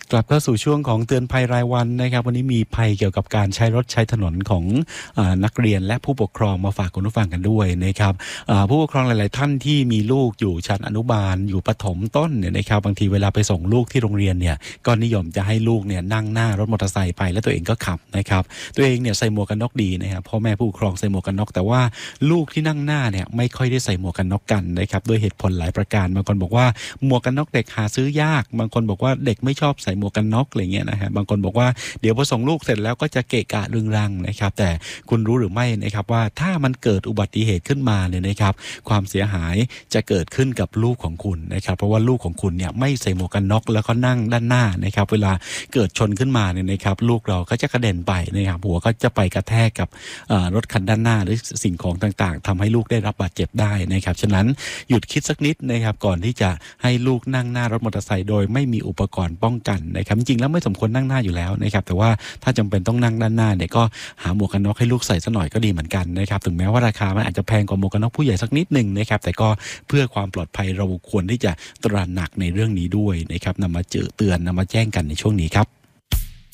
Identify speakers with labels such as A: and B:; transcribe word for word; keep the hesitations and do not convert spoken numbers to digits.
A: กลับเข้าสู่ช่วงของเตือนภัยรายวันนะครับวันนี้มีภัยเกี่ยวกับการใช้รถใช้ถนนของเอ่อนักเรียนและผู้ปกครองมาฝากคุณผู้ฟังกันด้วยนะครับเอ่อผู้ปกครองหลายๆท่านที่มีลูกอยู่ชั้นอนุบาลอยู่ประถมต้นเนี่ยนะครับบางทีเวลาไปส่งลูกที่โรงเรียนเนี่ยก็นิยมจะให้ลูกเนี่ยนั่งหน้ารถมอเตอร์ไซค์ไปแล้วตัวเองก็ขับนะครับตัวเองเนี่ยใส่หมวกกันน็อกดีนะครับพ่อแม่ผู้ปกครองใส่หมวกกันน็อกแต่ว่าลูกที่นั่งหน้าเนี่ยไม่ค่อยได้ใส่หมวกกันน็อกกันนะครับด้วยเหตุผลหลายประการบางคนบอกว่าหมวกกันน็อกเด็กหาซื้อยากบางคนบอกว่าเด็กไม่ชอบใส่หมวกกันน็อกอะไรเงี้ยนะฮะบางคนบอกว่าเดี๋ยวพอส่งลูกเสร็จแล้วก็จะเกะกะรึงรังนะครับแต่คุณรู้หรือไม่นะครับว่าถ้ามันเกิดอุบัติเหตุขึ้นมาเนี่ยนะครับความเสียหายจะเกิดขึ้นกับลูกของคุณนะครับเพราะว่าลูกของคุณเนี่ยไม่ใส่หมวกกันน็อกแล้วก็นั่งด้านหน้านะครับเวลาเกิดชนขึ้นมาเนี่ยนะครับลูกเราก็จะกระเด็นไปนะครับหัวก็จะไปกระแทกกับรถคันด้านหน้าหรือสิ่งของต่างๆทำให้ลูกได้รับบาดเจ็บได้นะครับฉะนั้นหยุดคิดสักนิดนะครับก่อนที่จะให้ลูกนั่งหน้ารถมอเตอร์ไซค์โดยไม่มีอุปกรณ์ป้องกันนะครับจริงๆแล้วไม่สมควรนั่งหน้าอยู่แล้วนะครับแต่ว่าถ้าจำเป็นต้องนั่งด้านหน้าเนี่ยก็หาหมวกกันน็อกให้ลูกใส่ซะหน่อยก็ดีเหมือนกันนะครับถึงแม้ว่าราคามันอาจจะแพงกว่าหมวกกันน็อกผู้ใหญ่สักนิดนึงนะครับแต่ก็เพื่อความปลอดภัยเราควรที่จะตระหนักในเรื่องนี้ด้วยนะครับนำมาเจอเตือนนำมาแจ้งกันในช่วงนี้ครับ